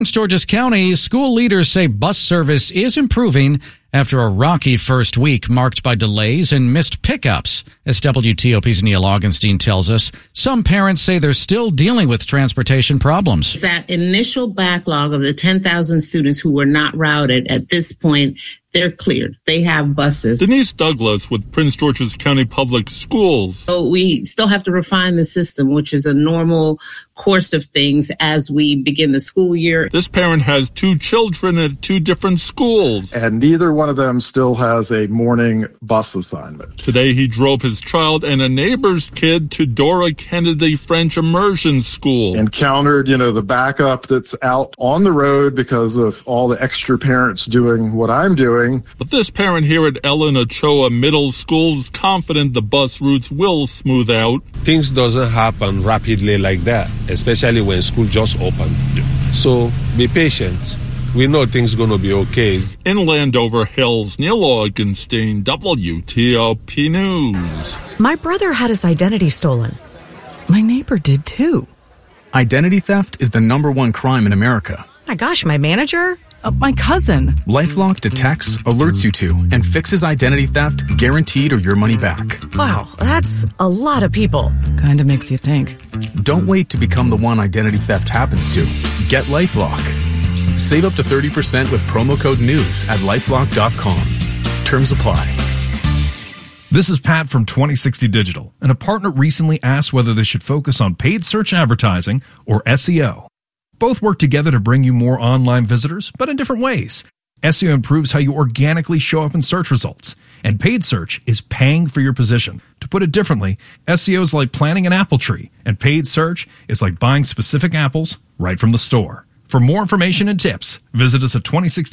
Prince George's County, school leaders say bus service is improving after a rocky first week marked by delays and missed pickups. As WTOP's Neil Augenstein tells us, some parents say they're still dealing with transportation problems. That initial backlog of the 10,000 students who were not routed at this point, they're cleared. They have buses. Denise Douglas with Prince George's County Public Schools. So we still have to refine the system, which is a normal course of things as we begin the school year. This parent has 2 children at 2 different schools. And neither one of them still has a morning bus assignment. Today he drove his child and a neighbor's kid to Dora Kennedy French Immersion School. Encountered, the backup that's out on the road because of all the extra parents doing what I'm doing. But this parent here at Ellen Ochoa Middle School is confident the bus routes will smooth out. Things doesn't happen rapidly like that, especially when school just opened. So be patient. We know things are going to be okay. In Landover Hills, Neil Augenstein, WTOP News. My brother had his identity stolen. My neighbor did too. Identity theft is the #1 crime in America. My gosh, my manager? My cousin. LifeLock detects, alerts you to, and fixes identity theft guaranteed or your money back. Wow, that's a lot of people. Kinda makes you think. Don't wait to become the one identity theft happens to. Get LifeLock. Save up to 30% with promo code NEWS at LifeLock.com. Terms apply. This is Pat from 2060 Digital, and a partner recently asked whether they should focus on paid search advertising or SEO. Both work together to bring you more online visitors, but in different ways. SEO improves how you organically show up in search results, and paid search is paying for your position. To put it differently, SEO is like planting an apple tree, and paid search is like buying specific apples right from the store. For more information and tips, visit us at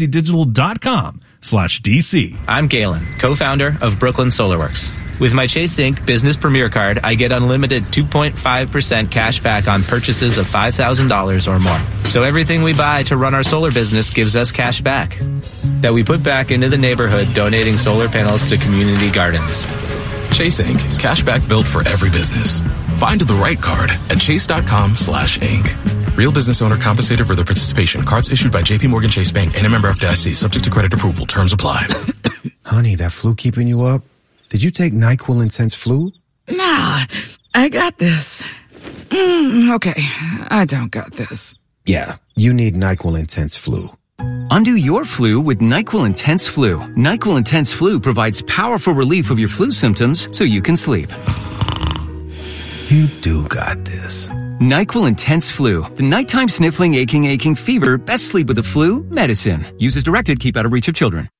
2060digital.com/DC. I'm Galen, co-founder of Brooklyn SolarWorks. With my Chase Inc. Business Premier Card, I get unlimited 2.5% cash back on purchases of $5,000 or more. So everything we buy to run our solar business gives us cash back that we put back into the neighborhood, donating solar panels to community gardens. Chase Inc. Cashback built for every business. Find the right card at chase.com/Inc. Real business owner compensated for their participation. Cards issued by JP Morgan Chase Bank and a member FDIC. Subject to credit approval. Terms apply. Honey, that flu keeping you up? Did you take NyQuil Intense Flu? Nah, I got this. Okay, I don't got this. Yeah, you need NyQuil Intense Flu. Undo your flu with NyQuil Intense Flu. NyQuil Intense Flu provides powerful relief of your flu symptoms so you can sleep. You do got this. NyQuil Intense Flu. The nighttime sniffling, aching fever. Best sleep with the flu medicine. Use as directed. Keep out of reach of children.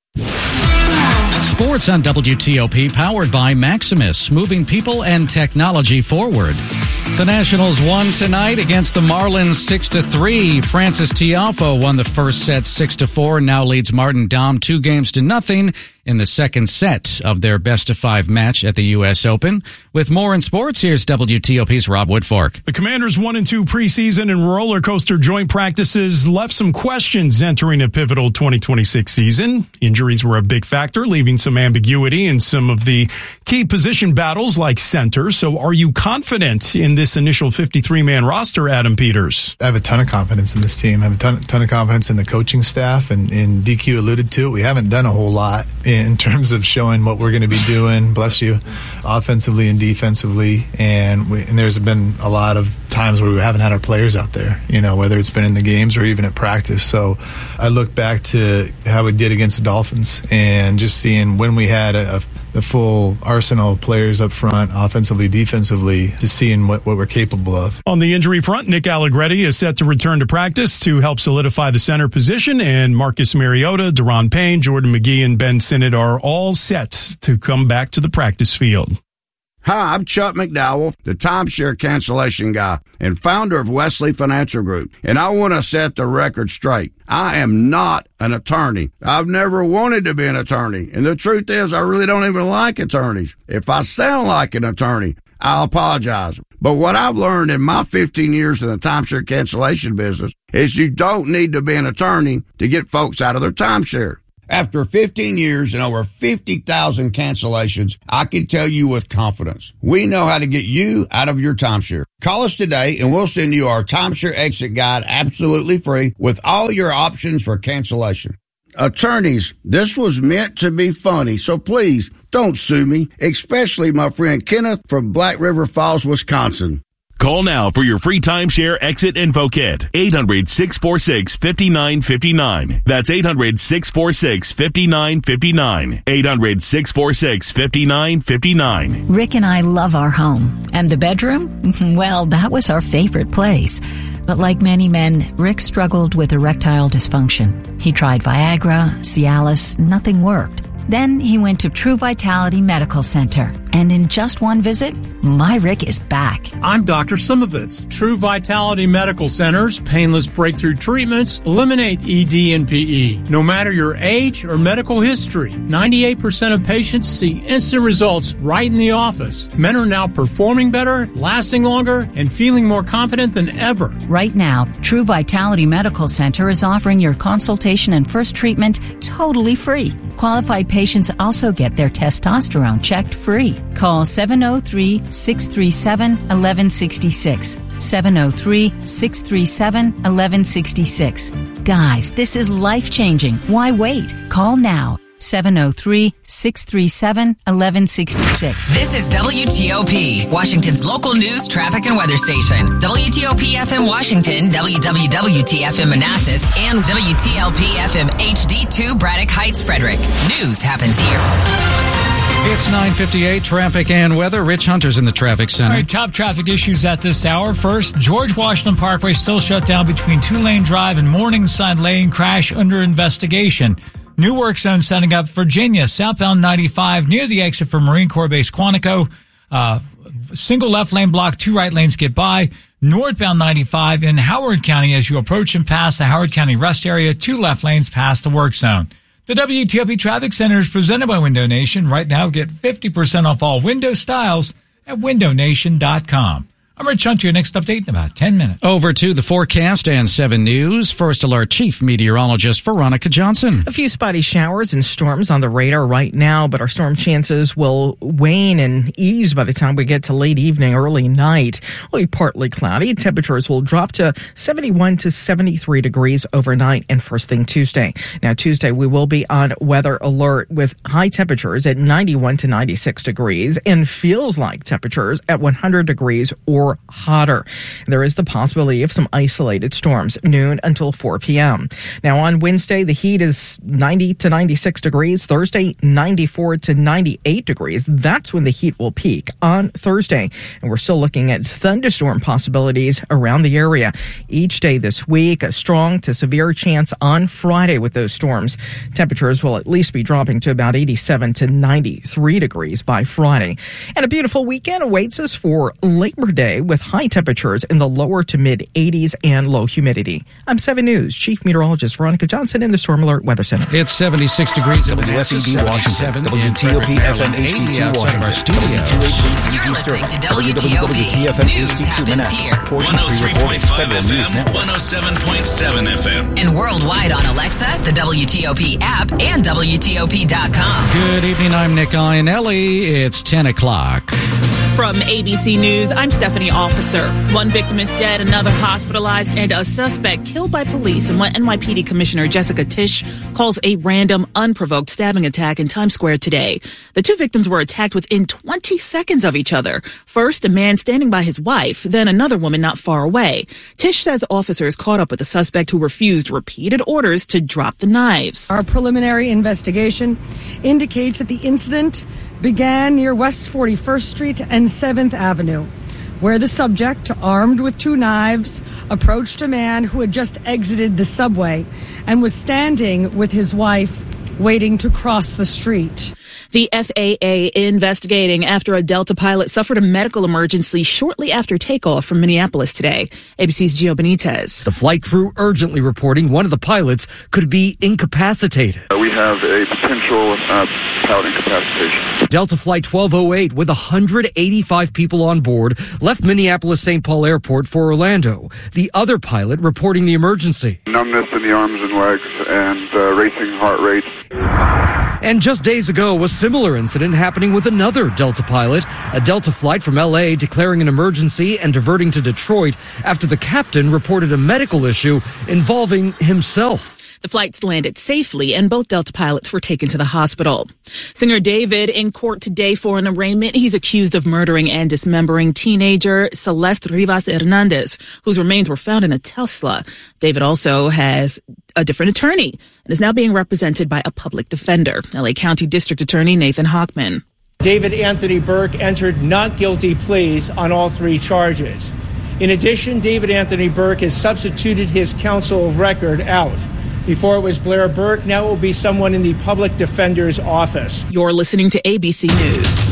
Sports on WTOP, powered by Maximus, moving people and technology forward. The Nationals won tonight against the Marlins 6-3. Francis Tiafoe won the first set 6-4, now leads Martin Daum 2-0 in the second set of their best-of-5 match at the U.S. Open. With more in sports, here's WTOP's Rob Woodfork. The Commanders' 1-2 preseason and roller coaster joint practices left some questions entering a pivotal 2026 season. Injuries were a big factor, leaving some ambiguity in some of the key position battles like center. So are you confident in this initial 53-man roster, Adam Peters? I have a ton of confidence in this team. I have a ton of confidence in the coaching staff, and DQ alluded to it. We haven't done a whole lot in terms of showing what we're going to be doing, bless you, offensively and defensively. And there's been a lot of times where we haven't had our players out there, whether it's been in the games or even at practice. So I look back to how we did against the Dolphins and just seeing when we had the full arsenal of players up front, offensively, defensively, just seeing what we're capable of. On the injury front, Nick Allegretti is set to return to practice to help solidify the center position, and Marcus Mariota, Daron Payne, Jordan McGee, and Ben Sinnott are all set to come back to the practice field. Hi, I'm Chuck McDowell, the timeshare cancellation guy and founder of Wesley Financial Group, and I want to set the record straight. I am not an attorney. I've never wanted to be an attorney, and the truth is I really don't even like attorneys. If I sound like an attorney, I'll apologize. But what I've learned in my 15 years in the timeshare cancellation business is you don't need to be an attorney to get folks out of their timeshare. After 15 years and over 50,000 cancellations, I can tell you with confidence, we know how to get you out of your timeshare. Call us today and we'll send you our timeshare exit guide absolutely free with all your options for cancellation. Attorneys, this was meant to be funny, so please don't sue me, especially my friend Kenneth from Black River Falls, Wisconsin. Call now for your free timeshare exit info kit. 800-646-5959. That's 800-646-5959. 800-646-5959. Rick and I love our home. And the bedroom? Well, that was our favorite place. But like many men, Rick struggled with erectile dysfunction. He tried Viagra, Cialis, nothing worked. Then he went to True Vitality Medical Center, and in just one visit, my Rick is back. I'm Dr. Simovitz. True Vitality Medical Center's painless breakthrough treatments eliminate ED and PE. No matter your age or medical history, 98% of patients see instant results right in the office. Men are now performing better, lasting longer, and feeling more confident than ever. Right now, True Vitality Medical Center is offering your consultation and first treatment totally free. Qualified patients also get their testosterone checked free. Call 703-637-1166. 703-637-1166. Guys, this is life-changing. Why wait? Call now. 703-637-1166. This is WTOP, Washington's local news, traffic, and weather station. WTOP FM Washington, WWWT FM Manassas, and WTLP FM HD2 Braddock Heights, Frederick. News happens here. It's 9:58, traffic and weather. Rich Hunter's in the traffic center. All right, top traffic issues at this hour. First, George Washington Parkway still shut down between Two Lane Drive and Morningside Lane. Crash under investigation. New work zone setting up Virginia, southbound 95 near the exit for Marine Corps Base Quantico. Single left lane block, 2 right lanes get by. Northbound 95 in Howard County as you approach and pass the Howard County rest area, 2 left lanes past the work zone. The WTOP Traffic Center is presented by Window Nation. Right now, get 50% off all window styles at windownation.com. I'm Rich Hunter. Your next update in about 10 minutes. Over to the forecast and 7 News. First Alert Chief Meteorologist Veronica Johnson. A few spotty showers and storms on the radar right now, but our storm chances will wane and ease by the time we get to late evening, early night. It'll be partly cloudy. Temperatures will drop to 71 to 73 degrees overnight and first thing Tuesday. Now, Tuesday, we will be on weather alert with high temperatures at 91 to 96 degrees and feels like temperatures at 100 degrees or hotter. There is the possibility of some isolated storms, noon until 4 p.m. Now on Wednesday, the heat is 90 to 96 degrees. Thursday, 94 to 98 degrees. That's when the heat will peak on Thursday. And we're still looking at thunderstorm possibilities around the area. Each day this week, a strong to severe chance on Friday with those storms. Temperatures will at least be dropping to about 87 to 93 degrees by Friday. And a beautiful weekend awaits us for Labor Day, with high temperatures in the lower to mid 80s and low humidity. I'm 7 News Chief Meteorologist Veronica Johnson in the Storm Alert Weather Center. It's 76 degrees in WFED Washington, WTOP FM HD2 Washington, You're listening to WTOP. News happens here. 103.5 FM, 107.7 FM. And worldwide on Alexa, the WTOP app, and WTOP.com. Good evening, I'm Nick Iannelli. It's 10 o'clock. From ABC News, I'm Stephanie Officer. One victim is dead, another hospitalized, and a suspect killed by police in what NYPD Commissioner Jessica Tisch calls a random, unprovoked stabbing attack in Times Square today. The 2 victims were attacked within 20 seconds of each other. First, a man standing by his wife, then another woman not far away. Tisch says officers caught up with the suspect who refused repeated orders to drop the knives. Our preliminary investigation indicates that the incident began near West 41st Street and 7th Avenue, where the subject, armed with 2 knives, approached a man who had just exited the subway and was standing with his wife waiting to cross the street. The FAA investigating after a Delta pilot suffered a medical emergency shortly after takeoff from Minneapolis today. ABC's Gio Benitez. The flight crew urgently reporting one of the pilots could be incapacitated. We have a potential pilot incapacitation. Delta Flight 1208 with 185 people on board left Minneapolis-St. Paul Airport for Orlando. The other pilot reporting the emergency. Numbness in the arms and legs and racing heart rate. And just days ago, a similar incident happening with another Delta pilot, a Delta flight from L.A. declaring an emergency and diverting to Detroit after the captain reported a medical issue involving himself. The flights landed safely, and both Delta pilots were taken to the hospital. Singer David in court today for an arraignment. He's accused of murdering and dismembering teenager Celeste Rivas Hernandez, whose remains were found in a Tesla. David also has a different attorney and is now being represented by a public defender, L.A. County District Attorney Nathan Hochman. David Anthony Burke entered not guilty pleas on all three charges. In addition, David Anthony Burke has substituted his counsel of record out. Before it was Blair Burke, now it will be someone in the public defender's office. You're listening to ABC News.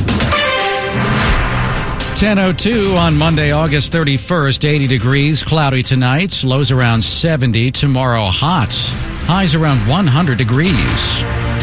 10:02 on Monday, August 31st, 80 degrees, cloudy tonight, lows around 70, tomorrow hot, highs around 100 degrees.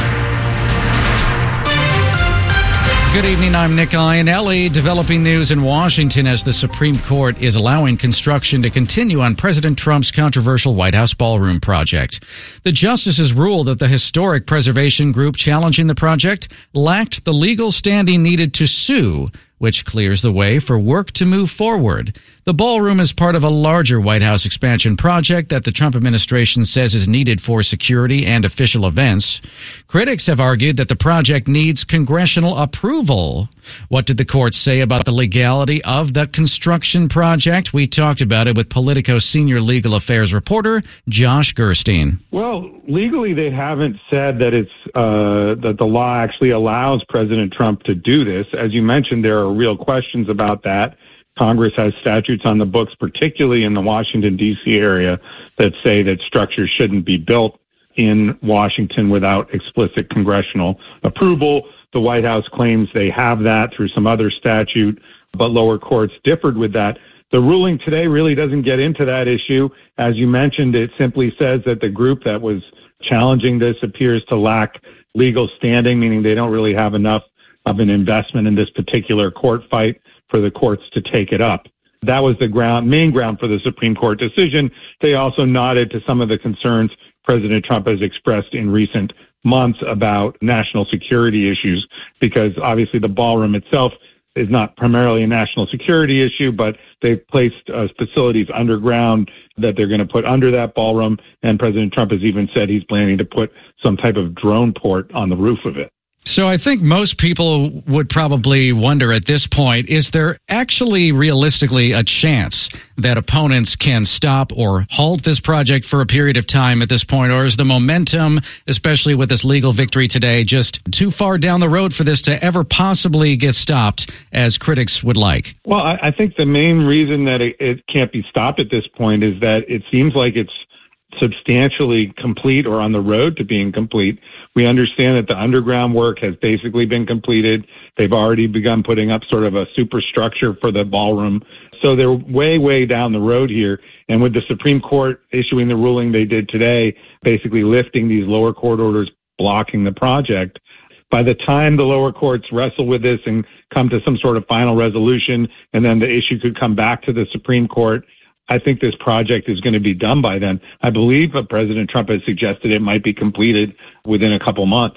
Good evening, I'm Nick Iannelli. Developing news in Washington as the Supreme Court is allowing construction to continue on President Trump's controversial White House ballroom project. The justices ruled that the historic preservation group challenging the project lacked the legal standing needed to sue, which clears the way for work to move forward. The ballroom is part of a larger White House expansion project that the Trump administration says is needed for security and official events. Critics have argued that the project needs congressional approval. What did the court say about the legality of the construction project? We talked about it with Politico senior legal affairs reporter Josh Gerstein. Well, legally they haven't said that it's that the law actually allows President Trump to do this. As you mentioned, there are real questions about that. Congress has statutes on the books, particularly in the Washington, D.C. area, that say that structures shouldn't be built in Washington without explicit congressional approval. The White House claims they have that through some other statute, but lower courts differed with that. The ruling today really doesn't get into that issue. As you mentioned, it simply says that the group that was challenging this appears to lack legal standing, meaning they don't really have enough of an investment in this particular court fight for the courts to take it up. That was the main ground for the Supreme Court decision. They also nodded to some of the concerns President Trump has expressed in recent months about national security issues, because obviously the ballroom itself is not primarily a national security issue, but they've placed facilities underground that they're going to put under that ballroom. And President Trump has even said he's planning to put some type of drone port on the roof of it. So I think most people would probably wonder at this point, is there actually realistically a chance that opponents can stop or halt this project for a period of time at this point? Or is the momentum, especially with this legal victory today, just too far down the road for this to ever possibly get stopped as critics would like? Well, I think the main reason that it can't be stopped at this point is that it seems like it's substantially complete or on the road to being complete. We understand that the underground work has basically been completed. They've already begun putting up sort of a superstructure for the ballroom. So they're way, way down the road here. And with the Supreme Court issuing the ruling they did today, basically lifting these lower court orders blocking the project, by the time the lower courts wrestle with this and come to some sort of final resolution, and then the issue could come back to the Supreme Court, I think this project is going to be done by then. I believe President Trump has suggested it might be completed within a couple months.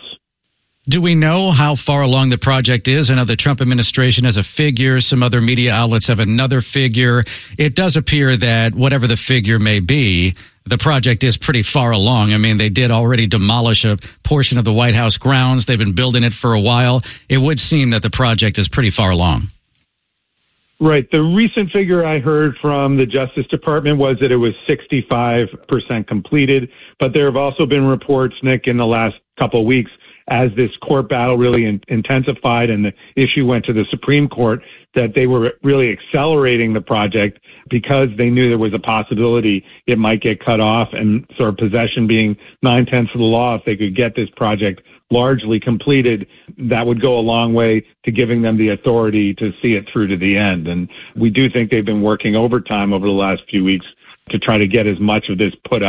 Do we know how far along the project is? I know the Trump administration has a figure. Some other media outlets have another figure. It does appear that whatever the figure may be, the project is pretty far along. I mean, they did already demolish a portion of the White House grounds. They've been building it for a while. It would seem that the project is pretty far along. Right. The recent figure I heard from the Justice Department was that it was 65% completed. But there have also been reports, Nick, in the last couple of weeks, as this court battle really intensified and the issue went to the Supreme Court, that they were really accelerating the project because they knew there was a possibility it might get cut off, and sort of possession being 9/10 of the law. If they could get this project largely completed, that would go a long way to giving them the authority to see it through to the end. And we do think they've been working overtime over the last few weeks to try to get as much of this put up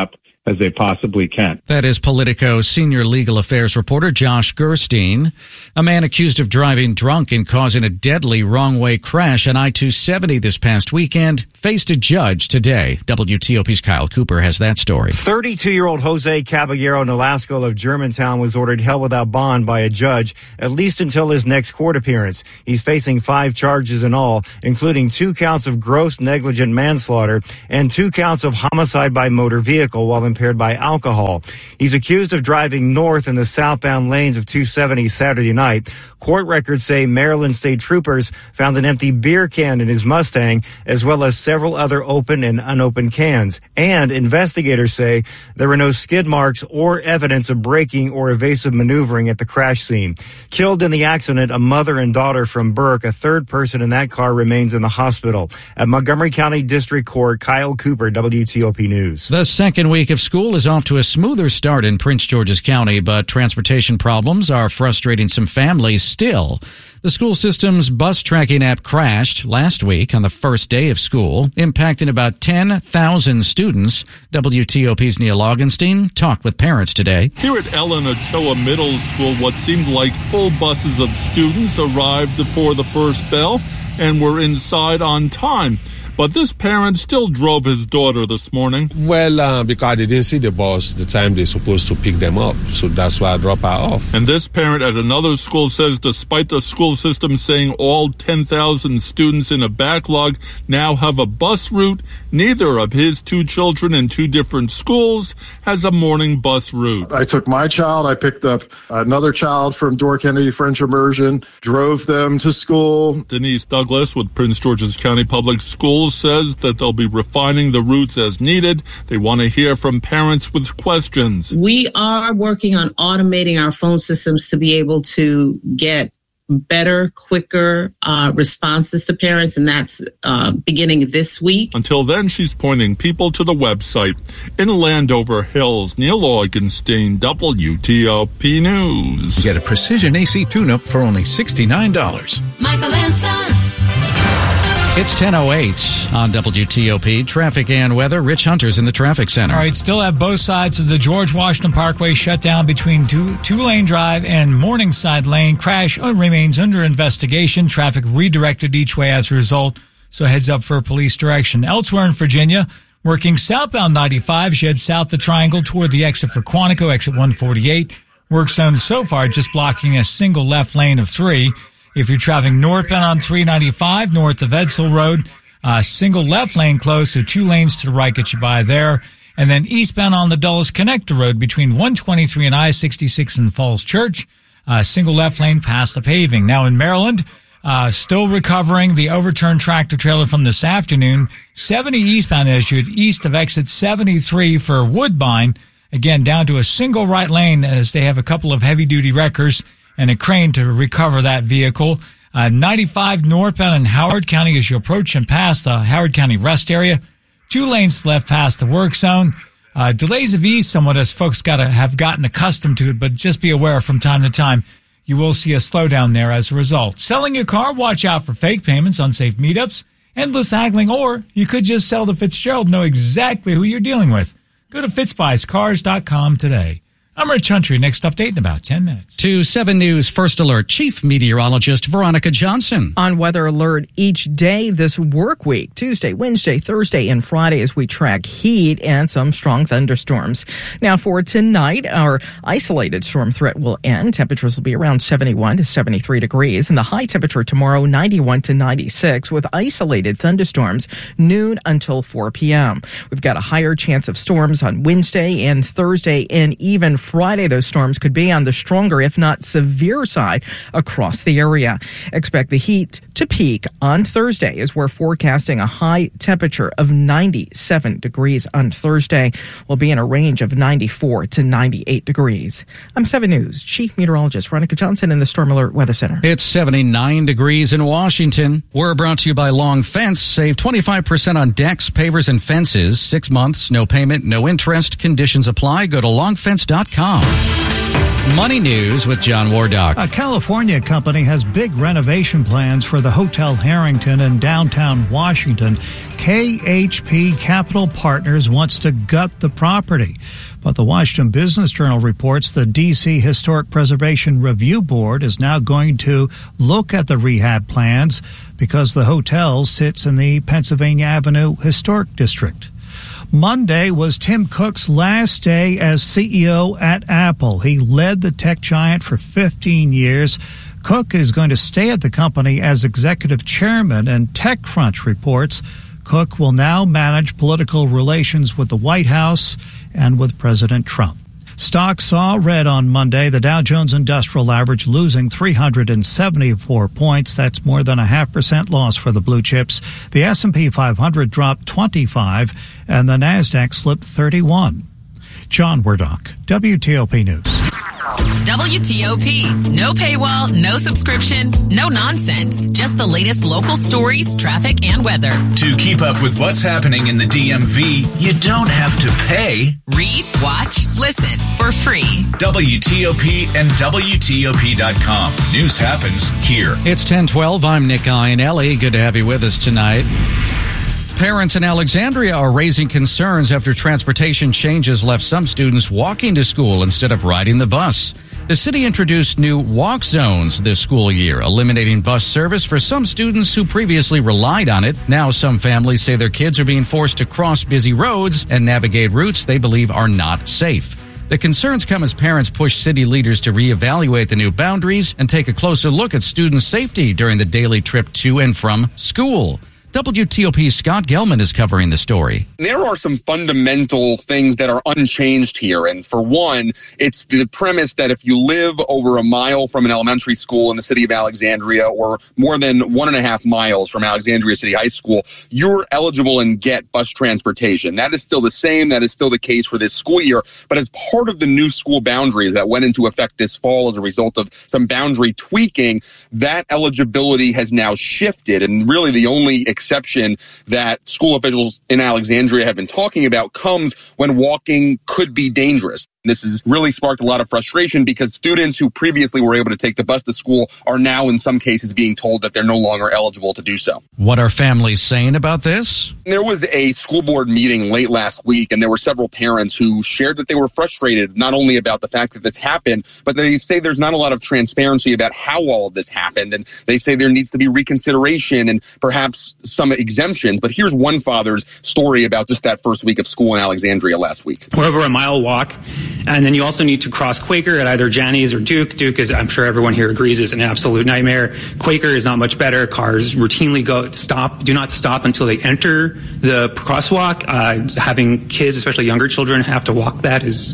as they possibly can. That is Politico senior legal affairs reporter Josh Gerstein. A man accused of driving drunk and causing a deadly wrong-way crash on I-270 this past weekend faced a judge today. WTOP's Kyle Cooper has that story. 32-year-old Jose Caballero Nolasco of Germantown was ordered held without bond by a judge, at least until his next court appearance. He's facing 5 charges in all, including 2 counts of gross negligent manslaughter and 2 counts of homicide by motor vehicle while impaired by alcohol. He's accused of driving north in the southbound lanes of 270 Saturday night. Court records say Maryland state troopers found an empty beer can in his Mustang, as well as several other open and unopened cans. And investigators say there were no skid marks or evidence of braking or evasive maneuvering at the crash scene. Killed in the accident, a mother and daughter from Burke. A third person in that car remains in the hospital. At Montgomery County District Court, Kyle Cooper, WTOP News. The second week of school is off to a smoother start in Prince George's County, but transportation problems are frustrating some families still. The school system's bus tracking app crashed last week on the first day of school, impacting about 10,000 students. WTOP's Neil Augenstein talked with parents today. Here at Ellen Ochoa Middle School, what seemed like full buses of students arrived before the first bell and were inside on time. But this parent still drove his daughter this morning. Well, because they didn't see the bus the time they're supposed to pick them up. So that's why I dropped her off. And this parent at another school says despite the school system saying all 10,000 students in a backlog now have a bus route, neither of his 2 children in 2 different schools has a morning bus route. I took my child, I picked up another child from Door Kennedy French Immersion, drove them to school. Denise Douglas with Prince George's County Public Schools says that they'll be refining the routes as needed. They want to hear from parents with questions. We are working on automating our phone systems to be able to get better, quicker responses to parents, and that's beginning this week. Until then, she's pointing people to the website. In Landover Hills, Neil Augenstein, WTOP News. Get a Precision AC tune-up for only $69. Michael and Son. It's 10:08 on WTOP. Traffic and weather. Rich Hunter's in the traffic center. All right, still have both sides of the George Washington Parkway shut down between Two-Lane Drive and Morningside Lane. Crash remains under investigation. Traffic redirected each way as a result, so heads up for police direction. Elsewhere in Virginia, working southbound 95, she heads south the Triangle toward the exit for Quantico, exit 148. Work zone so far just blocking a single left lane of 3. If you're traveling northbound on 395, north of Edsel Road, single left lane closed, so 2 lanes to the right get you by there. And then eastbound on the Dulles Connector Road between 123 and I-66 in Falls Church, single left lane past the paving. Now in Maryland, still recovering the overturned tractor trailer from this afternoon. 70 eastbound issued east of exit 73 for Woodbine. Again, down to a single right lane as they have a couple of heavy-duty wreckers and a crane to recover that vehicle. 95 northbound in Howard County as you approach and pass the Howard County rest area. 2 lanes left past the work zone. Delays have eased somewhat as folks have gotten accustomed to it, but just be aware from time to time you will see a slowdown there as a result. Selling your car, watch out for fake payments, unsafe meetups, endless haggling, or you could just sell to Fitzgerald, know exactly who you're dealing with. Go to fitzbuyscars.com today. I'm Rich Hunter. Next update in about 10 minutes. To 7 News First Alert Chief Meteorologist Veronica Johnson. On Weather Alert each day this work week, Tuesday, Wednesday, Thursday, and Friday as we track heat and some strong thunderstorms. Now for tonight, our isolated storm threat will end. Temperatures will be around 71 to 73 degrees. And the high temperature tomorrow, 91 to 96 with isolated thunderstorms noon until 4 p.m. We've got a higher chance of storms on Wednesday and Thursday and even Friday. Those storms could be on the stronger, if not severe side across the area. Expect the heat to peak on Thursday as we're forecasting a high temperature of 97 degrees on Thursday. We'll be in a range of 94 to 98 degrees. I'm 7 News Chief Meteorologist Veronica Johnson in the Storm Alert Weather Center. It's 79 degrees in Washington. We're brought to you by Long Fence. Save 25% on decks, pavers, and fences. 6 months, no payment, no interest. Conditions apply. Go to longfence.com. Money News with John Wardock. A California company has big renovation plans for the Hotel Harrington in downtown Washington. KHP Capital Partners wants to gut the property. But the Washington Business Journal reports the D.C. Historic Preservation Review Board is now going to look at the rehab plans because the hotel sits in the Pennsylvania Avenue Historic District. Monday was Tim Cook's last day as CEO at Apple. He led the tech giant for 15 years. Cook is going to stay at the company as executive chairman, and TechCrunch reports Cook will now manage political relations with the White House and with President Trump. Stocks saw red on Monday. The Dow Jones Industrial Average losing 374 points. That's more than a 0.5% loss for the blue chips. The S&P 500 dropped 25, and the Nasdaq slipped 31. John Wardock, WTOP News. WTOP. No paywall, no subscription, no nonsense. Just the latest local stories, traffic, and weather. To keep up with what's happening in the DMV, you don't have to pay. Read, watch, listen for free. WTOP and WTOP.com. News happens here. It's 10:12. I'm Nick Iannelli. Good to have you with us tonight. Parents in Alexandria are raising concerns after transportation changes left some students walking to school instead of riding the bus. The city introduced new walk zones this school year, eliminating bus service for some students who previously relied on it. Now some families say their kids are being forced to cross busy roads and navigate routes they believe are not safe. The concerns come as parents push city leaders to reevaluate the new boundaries and take a closer look at student safety during the daily trip to and from school. WTOP's Scott Gelman is covering the story. There are some fundamental things that are unchanged here. And for one, it's the premise that if you live over a mile from an elementary school in the city of Alexandria or more than 1.5 miles from Alexandria City High School, you're eligible and get bus transportation. That is still the same. That is still the case for this school year. But as part of the new school boundaries that went into effect this fall as a result of some boundary tweaking, that eligibility has now shifted. And really the only exception that school officials in Alexandria have been talking about comes when walking could be dangerous. This has really sparked a lot of frustration because students who previously were able to take the bus to school are now in some cases being told that they're no longer eligible to do so. What are families saying about this? There was a school board meeting late last week, and there were several parents who shared that they were frustrated not only about the fact that this happened, but they say there's not a lot of transparency about how all of this happened, and they say there needs to be reconsideration and perhaps some exemptions. But here's one father's story about just that first week of school in Alexandria last week. We're over a mile walk. And then you also need to cross Quaker at either Janney's or Duke. Duke, is, I'm sure everyone here agrees, is an absolute nightmare. Quaker is not much better. Cars routinely do not stop until they enter the crosswalk. Having kids, especially younger children, have to walk that is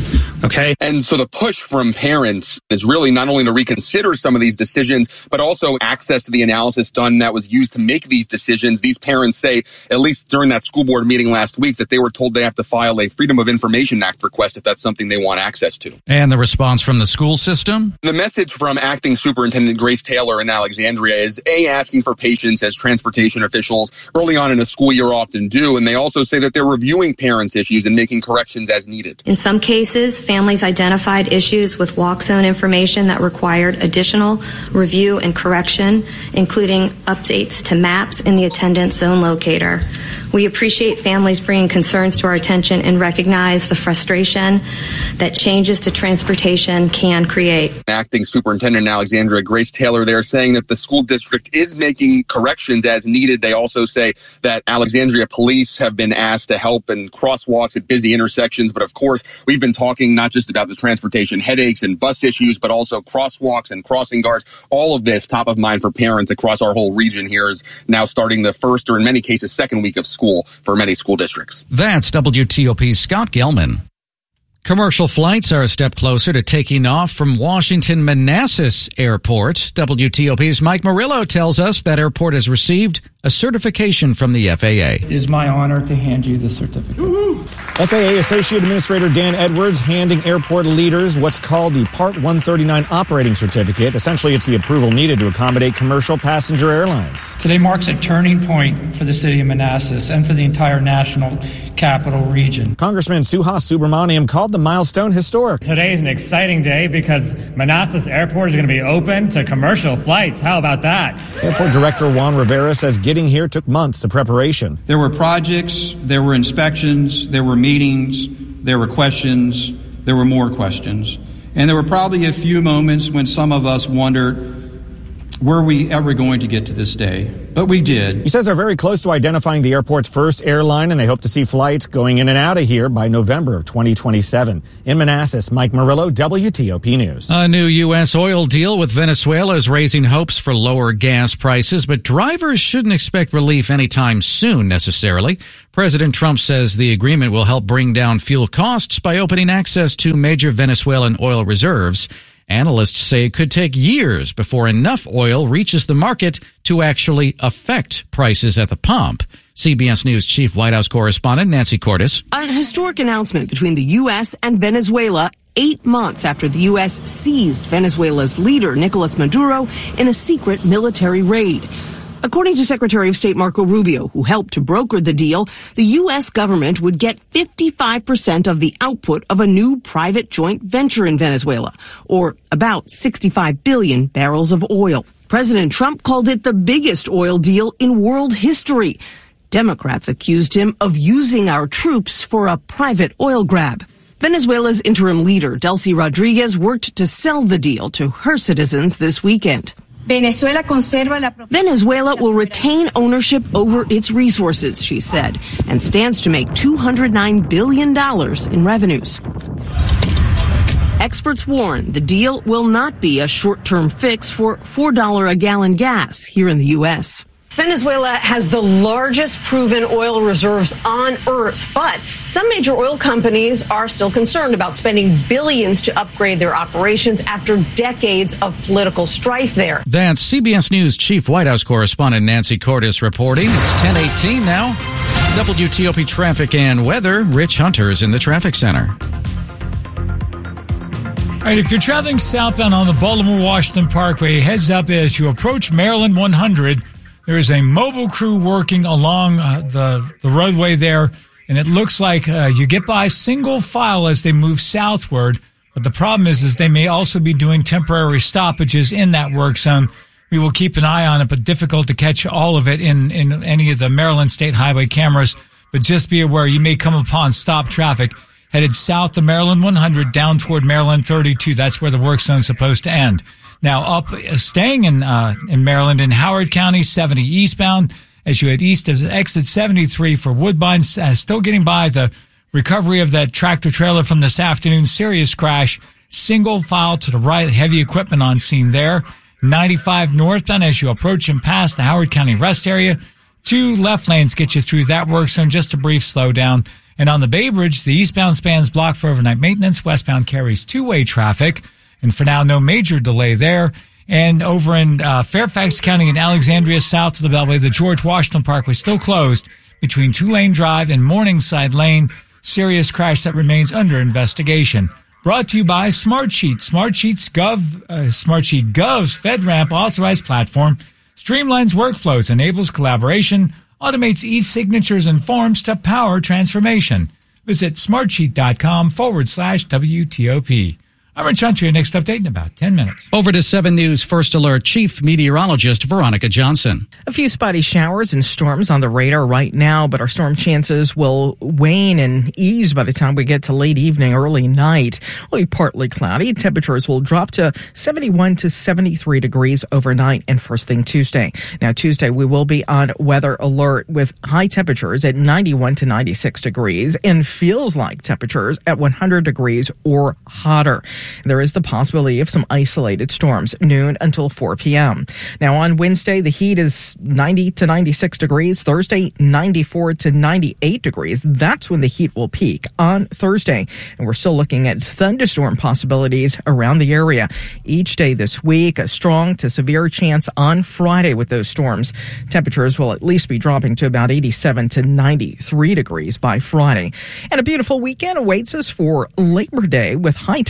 okay. And so the push from parents is really not only to reconsider some of these decisions, but also access to the analysis done that was used to make these decisions. These parents say, at least during that school board meeting last week, that they were told they have to file a Freedom of Information Act request if that's something they want access to. And the response from the school system? The message from Acting Superintendent Grace Taylor in Alexandria is asking for patience as transportation officials early on in a school year often do. And they also say that they're reviewing parents' issues and making corrections as needed. In some cases, families identified issues with walk zone information that required additional review and correction, including updates to maps in the attendance zone locator. We appreciate families bringing concerns to our attention and recognize the frustration that changes to transportation can create. Acting Superintendent in Alexandria, Grace Taylor, there saying that the school district is making corrections as needed. They also say that Alexandria police have been asked to help in crosswalks at busy intersections. But of course, we've been talking not just about the transportation headaches and bus issues, but also crosswalks and crossing guards. All of this top of mind for parents across our whole region here is now starting the first or in many cases second week of school for many school districts. That's WTOP's Scott Gelman. Commercial flights are a step closer to taking off from Washington Manassas Airport. WTOP's Mike Murillo tells us that airport has received a certification from the FAA. It is my honor to hand you the certificate. Woo-hoo. FAA Associate Administrator Dan Edwards handing airport leaders what's called the Part 139 Operating Certificate. Essentially, it's the approval needed to accommodate commercial passenger airlines. Today marks a turning point for the city of Manassas and for the entire national capital region. Congressman Suhas Subramaniam called the milestone historic. Today is an exciting day because Manassas Airport is going to be open to commercial flights. How about that? Airport Director Juan Rivera says getting here took months of preparation. There were projects, there were inspections, there were meetings, there were questions, there were more questions. And there were probably a few moments when some of us wondered, were we ever going to get to this day? But we did. He says they're very close to identifying the airport's first airline, and they hope to see flights going in and out of here by November of 2027. In Manassas, Mike Murillo, WTOP News. A new U.S. oil deal with Venezuela is raising hopes for lower gas prices, but drivers shouldn't expect relief anytime soon necessarily. President Trump says the agreement will help bring down fuel costs by opening access to major Venezuelan oil reserves. Analysts say it could take years before enough oil reaches the market to actually affect prices at the pump. CBS News Chief White House correspondent Nancy Cordes. An historic announcement between the U.S. and Venezuela 8 months after the U.S. seized Venezuela's leader, Nicolas Maduro, in a secret military raid. According to Secretary of State Marco Rubio, who helped to broker the deal, the U.S. government would get 55% of the output of a new private joint venture in Venezuela, or about 65 billion barrels of oil. President Trump called it the biggest oil deal in world history. Democrats accused him of using our troops for a private oil grab. Venezuela's interim leader, Delcy Rodriguez, worked to sell the deal to her citizens this weekend. Venezuela will retain ownership over its resources, she said, and stands to make $209 billion in revenues. Experts warn the deal will not be a short-term fix for $4 a gallon gas here in the U.S. Venezuela has the largest proven oil reserves on Earth, but some major oil companies are still concerned about spending billions to upgrade their operations after decades of political strife there. That's CBS News Chief White House correspondent Nancy Cordes reporting. It's 10:18 now. WTOP traffic and weather. Rich Hunter's in the traffic center. All right, if you're traveling southbound on the Baltimore-Washington Parkway, heads up as you approach Maryland 100. There is a mobile crew working along the roadway there, and it looks like you get by single file as they move southward. But the problem is they may also be doing temporary stoppages in that work zone. We will keep an eye on it, but difficult to catch all of it in any of the Maryland State Highway cameras. But just be aware, you may come upon stop traffic headed south to Maryland 100 down toward Maryland 32. That's where the work zone is supposed to end. Now, staying in Maryland, in Howard County, 70 eastbound, as you head east of exit 73 for Woodbine, still getting by the recovery of that tractor trailer from this afternoon's serious crash. Single file to the right, heavy equipment on scene there. 95 northbound as you approach and pass the Howard County rest area. 2 left lanes get you through that work zone, just a brief slowdown. And on the Bay Bridge, the eastbound span's blocked for overnight maintenance. Westbound carries 2-way traffic. And for now, no major delay there. And over in Fairfax County and Alexandria, south of the Beltway, the George Washington Parkway still closed between Tulane Drive and Morningside Lane. Serious crash that remains under investigation. Brought to you by Smartsheet. Smartsheet Gov's FedRAMP authorized platform streamlines workflows, enables collaboration, automates e-signatures and forms to power transformation. Visit smartsheet.com/WTOP. I'm Rich Hunter. Your next update in about 10 minutes. Over to 7 News First Alert Chief Meteorologist Veronica Johnson. A few spotty showers and storms on the radar right now, but our storm chances will wane and ease by the time we get to late evening, early night. It'll be partly cloudy. Temperatures will drop to 71 to 73 degrees overnight and first thing Tuesday. Now, Tuesday, we will be on weather alert with high temperatures at 91 to 96 degrees and feels like temperatures at 100 degrees or hotter. There is the possibility of some isolated storms, noon until 4 p.m. Now, on Wednesday, the heat is 90 to 96 degrees. Thursday, 94 to 98 degrees. That's when the heat will peak on Thursday. And we're still looking at thunderstorm possibilities around the area. Each day this week, a strong to severe chance on Friday with those storms. Temperatures will at least be dropping to about 87 to 93 degrees by Friday. And a beautiful weekend awaits us for Labor Day with high temperatures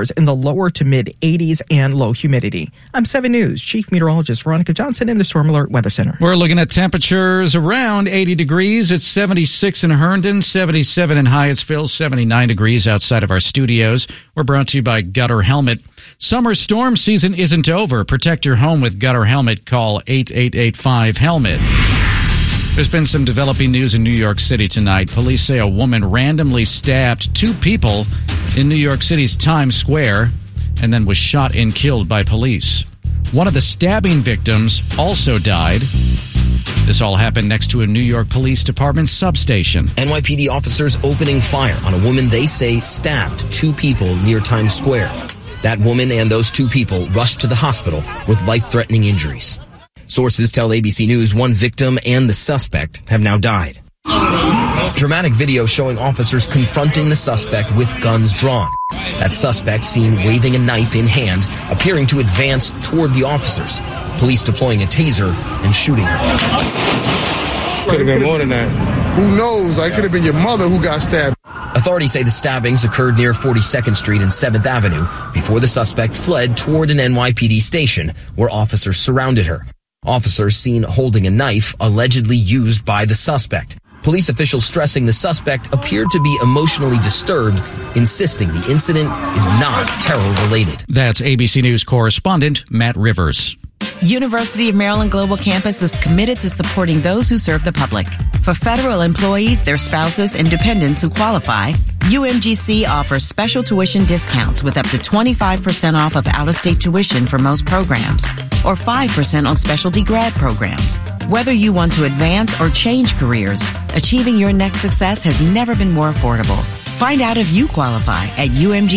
temperatures in the lower to mid 80s and low humidity. I'm 7 News Chief Meteorologist Veronica Johnson in the Storm Alert Weather Center. We're looking at temperatures around 80 degrees. It's 76 in Herndon, 77 in Hyattsville, 79 degrees outside of our studios. We're brought to you by Gutter Helmet. Summer storm season isn't over. Protect your home with Gutter Helmet. Call 8885-HELMET. There's been some developing news in New York City tonight. Police say a woman randomly stabbed 2 people in New York City's Times Square and then was shot and killed by police. One of the stabbing victims also died. This all happened next to a New York Police Department substation. NYPD officers opening fire on a woman they say stabbed 2 people near Times Square. That woman and those 2 people rushed to the hospital with life-threatening injuries. Sources tell ABC News one victim and the suspect have now died. Dramatic video showing officers confronting the suspect with guns drawn. That suspect seen waving a knife in hand, appearing to advance toward the officers. Police deploying a taser and shooting her. Could have been more than that. Who knows? I could have been your mother who got stabbed. Authorities say the stabbings occurred near 42nd Street and 7th Avenue before the suspect fled toward an NYPD station where officers surrounded her. Officers seen holding a knife allegedly used by the suspect. Police officials stressing the suspect appeared to be emotionally disturbed, insisting the incident is not terror-related. That's ABC News correspondent Matt Rivers. University of Maryland Global Campus is committed to supporting those who serve the public. For federal employees, their spouses, and dependents who qualify, UMGC offers special tuition discounts with up to 25% off of out-of-state tuition for most programs, or 5% on specialty grad programs. Whether you want to advance or change careers, achieving your next success has never been more affordable. Find out if you qualify at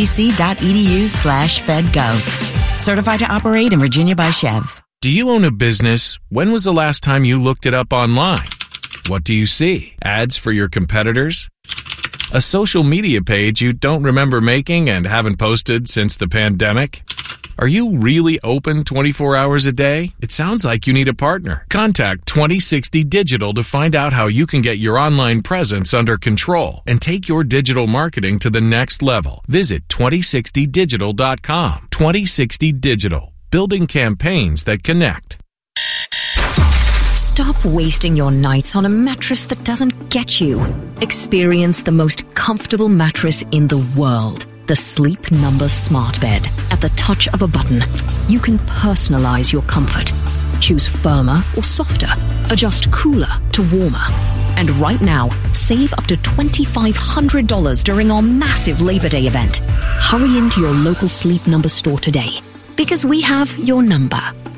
umgc.edu/fedgov. Certified to operate in Virginia by Chev. Do you own a business? When was the last time you looked it up online? What do you see? Ads for your competitors? A social media page you don't remember making and haven't posted since the pandemic? Are you really open 24 hours a day? It sounds like you need a partner. Contact 2060 Digital to find out how you can get your online presence under control and take your digital marketing to the next level. Visit 2060digital.com. 2060 Digital. Building campaigns that connect. Stop wasting your nights on a mattress that doesn't get you. Experience the most comfortable mattress in the world. The Sleep Number Smart Bed. At the touch of a button, you can personalize your comfort. Choose firmer or softer. Adjust cooler to warmer. And right now, save up to $2,500 during our massive Labor Day event. Hurry into your local Sleep Number store today, because we have your number.